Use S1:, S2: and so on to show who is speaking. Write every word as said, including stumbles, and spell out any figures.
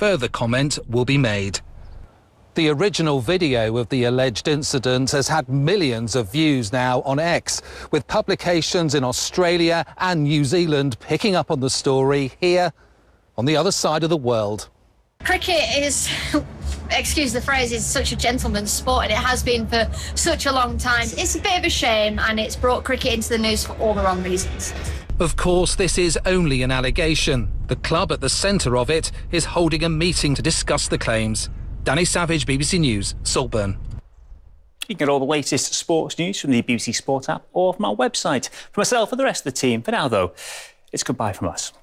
S1: further comment will be made. The original video of the alleged incident has had millions of views now on X, with publications in Australia and New Zealand picking up on the story here on the other side of the world.
S2: Cricket is, excuse the phrase, is such a gentleman's sport, and it has been for such a long time. It's a bit of a shame, and it's brought cricket into the news for all the wrong reasons.
S1: Of course, this is only an allegation. The club at the centre of it is holding a meeting to discuss the claims. Danny Savage, B B C News, Saltburn.
S3: You can get all the latest sports news from the B B C Sport app or from our website. For myself and the rest of the team, for now though, it's goodbye from us.